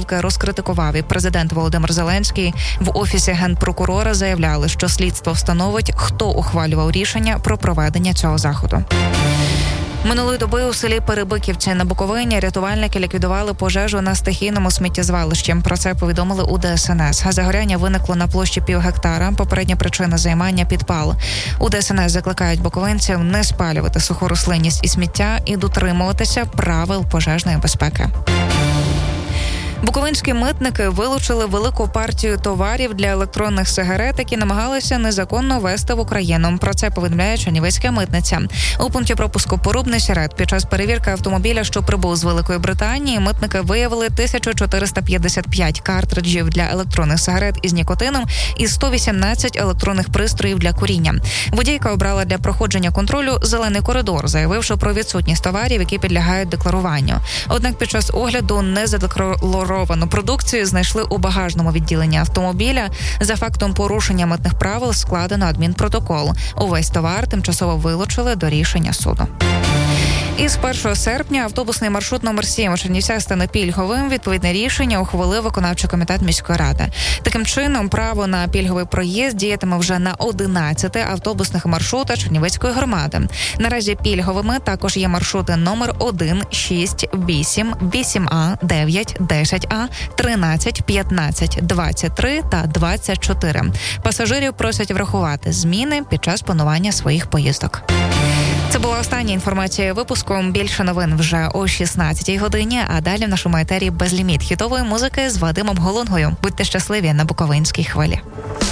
яке розкритикував і президент Володимир Зеленський. В Офісі Генпрокурора заявляли, що слідство встановить, хто ухвалював рішення про проведення цього заходу. Минулої доби у селі Перебиківці на Буковині рятувальники ліквідували пожежу на стихійному сміттєзвалищі. Про це повідомили у ДСНС. Загоряння виникло на площі пів гектара. Попередня причина займання – підпал. У ДСНС закликають буковинців не спалювати суху рослинність і сміття і дотримуватися правил пожежної безпеки. Буковинські митники вилучили велику партію товарів для електронних сигарет, які намагалися незаконно ввести в Україну. Про це повідомляє Чернівецька митниця. У пункті пропуску Порубний Сірет під час перевірки автомобіля, що прибув з Великої Британії, митники виявили 1455 картриджів для електронних сигарет із нікотином і 118 електронних пристроїв для куріння. Водійка обрала для проходження контролю зелений коридор, заявивши про відсутність товарів, які підлягають декларуванню. Однак під час огляду незадекларовану продукцію знайшли у багажному відділенні автомобіля. За фактом порушення митних правил складено адмінпротокол. Увесь товар тимчасово вилучили до рішення суду. І з 1 серпня автобусний маршрут номер 7 у Чернівцях стане пільговим. Відповідне рішення ухвалив виконавчий комітет міської ради. Таким чином, право на пільговий проїзд діятиме вже на 11 автобусних маршрутах Чернівецької громади. Наразі пільговими також є маршрути номер 1, 6, 8, 8А, 9, 10А, 13, 15, 23 та 24. Пасажирів просять врахувати зміни під час планування своїх поїздок. Це була остання інформація випуску. Більше новин вже о 16-й годині, а далі в нашому етері безліміт хітової музики з Вадимом Голунгою. Будьте щасливі на Буковинській хвилі.